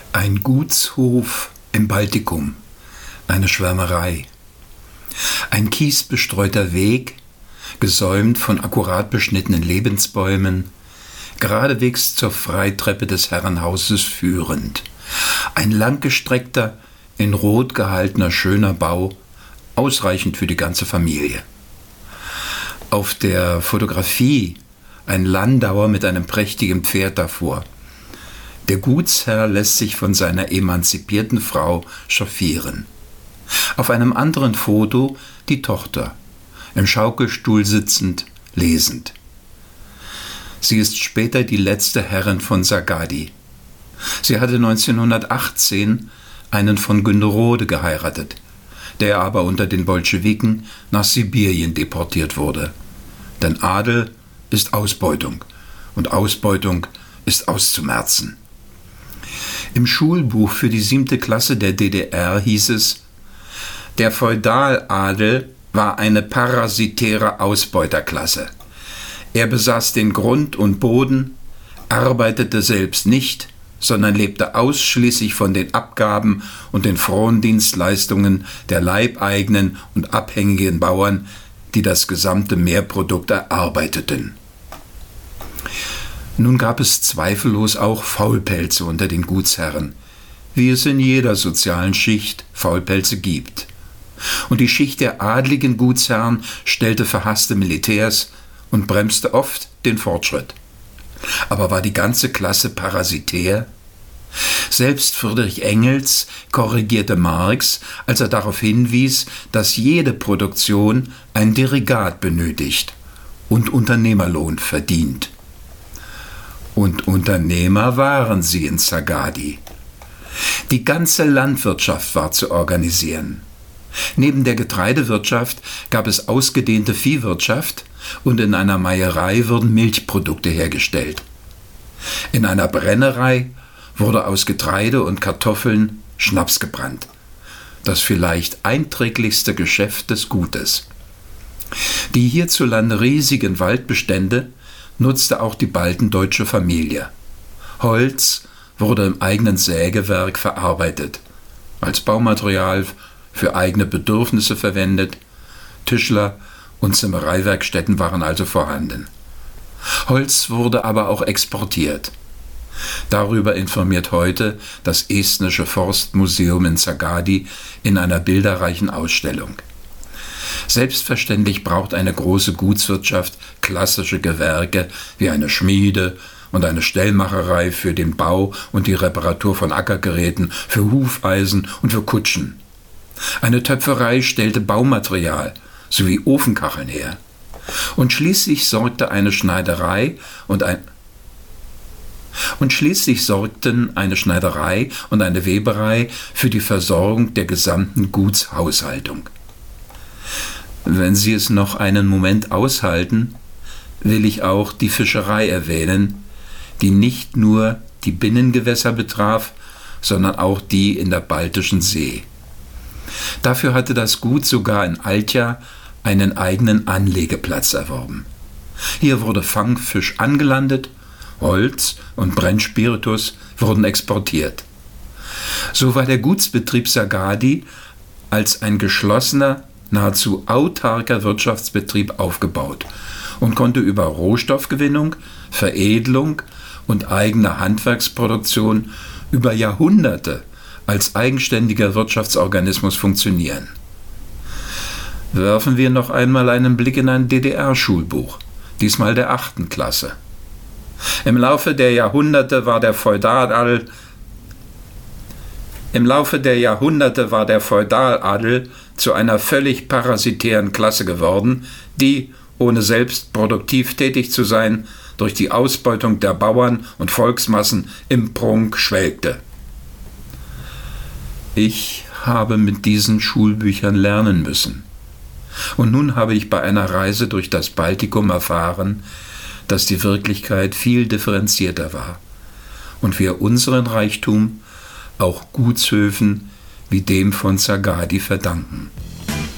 Ein Gutshof im Baltikum, eine Schwärmerei. Ein kiesbestreuter Weg, gesäumt von akkurat beschnittenen Lebensbäumen, geradewegs zur Freitreppe des Herrenhauses führend. Ein langgestreckter, in Rot gehaltener schöner Bau, ausreichend für die ganze Familie. Auf der Fotografie ein Landauer mit einem prächtigen Pferd davor. Der Gutsherr lässt sich von seiner emanzipierten Frau chauffieren. Auf einem anderen Foto die Tochter, im Schaukelstuhl sitzend, lesend. Sie ist später die letzte Herrin von Sagadi. Sie hatte 1918 einen von Günderode geheiratet, der aber unter den Bolschewiken nach Sibirien deportiert wurde. Denn Adel ist Ausbeutung und Ausbeutung ist auszumerzen. Im Schulbuch für die 7. Klasse der DDR hieß es: Der Feudaladel war eine parasitäre Ausbeuterklasse. Er besaß den Grund und Boden, arbeitete selbst nicht, sondern lebte ausschließlich von den Abgaben und den Frondienstleistungen der leibeigenen und abhängigen Bauern, die das gesamte Mehrprodukt erarbeiteten. Nun gab es zweifellos auch Faulpelze unter den Gutsherren, wie es in jeder sozialen Schicht Faulpelze gibt. Und die Schicht der adligen Gutsherren stellte verhasste Militärs und bremste oft den Fortschritt. Aber war die ganze Klasse parasitär? Selbst Friedrich Engels korrigierte Marx, als er darauf hinwies, dass jede Produktion ein Derigat benötigt und Unternehmerlohn verdient. Und Unternehmer waren sie in Sagadi. Die ganze Landwirtschaft war zu organisieren. Neben der Getreidewirtschaft gab es ausgedehnte Viehwirtschaft und in einer Meierei wurden Milchprodukte hergestellt. In einer Brennerei wurde aus Getreide und Kartoffeln Schnaps gebrannt. Das vielleicht einträglichste Geschäft des Gutes. Die hierzulande riesigen Waldbestände nutzte auch die baldendeutsche Familie. Holz wurde im eigenen Sägewerk verarbeitet, als Baumaterial für eigene Bedürfnisse verwendet. Tischler- und Zimmereiwerkstätten waren also vorhanden. Holz wurde aber auch exportiert. Darüber informiert heute das Estnische Forstmuseum in Sagadi in einer bilderreichen Ausstellung. Selbstverständlich braucht eine große Gutswirtschaft klassische Gewerke wie eine Schmiede und eine Stellmacherei für den Bau und die Reparatur von Ackergeräten, für Hufeisen und für Kutschen. Eine Töpferei stellte Baumaterial sowie Ofenkacheln her. Und schließlich sorgten eine Schneiderei und eine Weberei für die Versorgung der gesamten Gutshaushaltung. Wenn Sie es noch einen Moment aushalten, will ich auch die Fischerei erwähnen, die nicht nur die Binnengewässer betraf, sondern auch die in der Baltischen See. Dafür hatte das Gut sogar in Altja einen eigenen Anlegeplatz erworben. Hier wurde Fangfisch angelandet, Holz und Brennspiritus wurden exportiert. So war der Gutsbetrieb Sagadi als ein geschlossener, nahezu autarker Wirtschaftsbetrieb aufgebaut und konnte über Rohstoffgewinnung, Veredelung und eigene Handwerksproduktion über Jahrhunderte als eigenständiger Wirtschaftsorganismus funktionieren. Werfen wir noch einmal einen Blick in ein DDR-Schulbuch, diesmal der 8. Klasse. Im Laufe der Jahrhunderte war der Feudaladel zu einer völlig parasitären Klasse geworden, die, ohne selbst produktiv tätig zu sein, durch die Ausbeutung der Bauern und Volksmassen im Prunk schwelgte. Ich habe mit diesen Schulbüchern lernen müssen. Und nun habe ich bei einer Reise durch das Baltikum erfahren, dass die Wirklichkeit viel differenzierter war und wir unseren Reichtum auch Gutshöfen wie dem von Sagadi verdanken.